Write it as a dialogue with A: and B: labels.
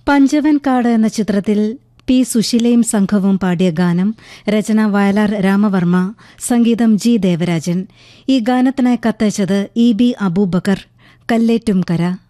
A: പഞ്ചവൻകാട് എന്ന ചിത്രത്തിൽ പി സുശീലയും സംഘവും പാടിയ ഗാനം രചന വയലാർ രാമവർമ്മ, സംഗീതം ജി ദേവരാജൻ. ഈ ഗാനത്തിനായി കത്തയച്ചത് ഇ ബി അബൂബക്കർ, കല്ലേറ്റുംകര.